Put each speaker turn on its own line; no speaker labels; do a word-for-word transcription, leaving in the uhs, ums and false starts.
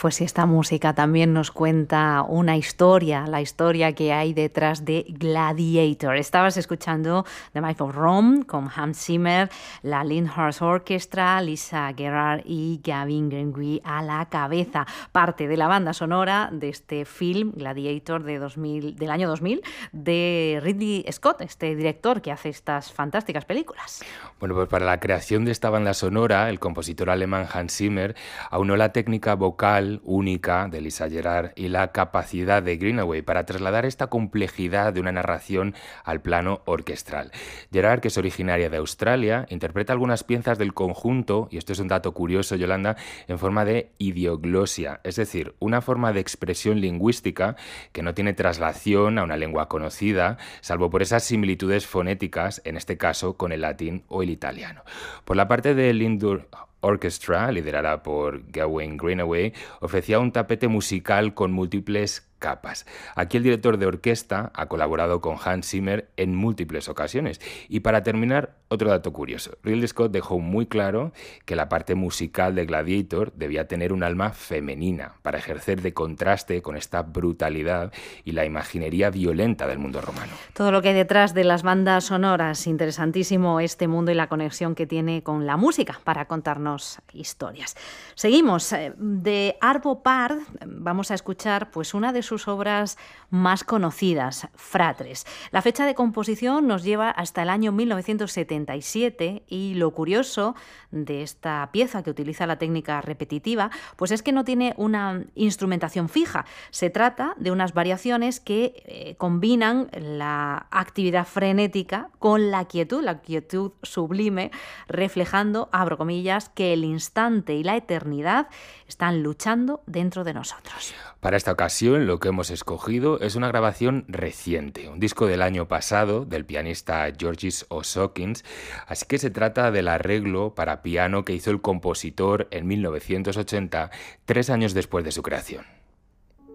Pues si esta música también nos cuenta una historia, la historia que hay detrás de Gladiator. Estabas escuchando The Might of Rome con Hans Zimmer, la Lyndhurst Orchestra, Lisa Gerrard y Gavin Greenaway a la cabeza. Parte de la banda sonora de este film Gladiator de dos mil, del año dos mil de Ridley Scott, este director que hace estas fantásticas películas.
Bueno, pues para la creación de esta banda sonora, el compositor alemán Hans Zimmer aunó la técnica vocal única de Lisa Gerrard y la capacidad de Greenaway para trasladar esta complejidad de una narración al plano orquestral. Gerrard, que es originaria de Australia, interpreta algunas piezas del conjunto, y esto es un dato curioso, Yolanda, en forma de idioglosia, es decir, una forma de expresión lingüística que no tiene traslación a una lengua conocida, salvo por esas similitudes fonéticas, en este caso con el latín o el italiano. Por la parte de Lyndhurst Orchestra, liderada por Gavin Greenaway, ofrecía un tapete musical con múltiples capas. Aquí el director de orquesta ha colaborado con Hans Zimmer en múltiples ocasiones. Y para terminar, otro dato curioso. Ridley Scott dejó muy claro que la parte musical de Gladiator debía tener un alma femenina para ejercer de contraste con esta brutalidad y la imaginería violenta del mundo romano.
Todo lo que hay detrás de las bandas sonoras, interesantísimo este mundo y la conexión que tiene con la música para contarnos historias. Seguimos. De Arvo Pärt vamos a escuchar pues una de sus sus obras más conocidas, Fratres. La fecha de composición nos lleva hasta el año mil novecientos setenta y siete y lo curioso de esta pieza que utiliza la técnica repetitiva pues es que no tiene una instrumentación fija. Se trata de unas variaciones que eh, combinan la actividad frenética con la quietud, la quietud sublime, reflejando, abro comillas, que el instante y la eternidad están luchando dentro de nosotros.
Para esta ocasión, lo que hemos escogido es una grabación reciente, un disco del año pasado del pianista Georgis Osokins, así que se trata del arreglo para piano que hizo el compositor en mil novecientos ochenta, tres años después de su creación.